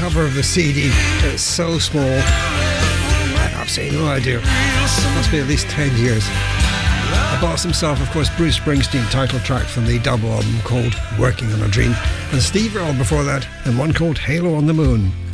cover of the CD. It's so small. I have absolutely no idea. It must be at least 10 years. The boss himself, of course, Bruce Springsteen, title track from the double album called Working on a Dream. And Steve Earle before that, and one called Halo on the Moon.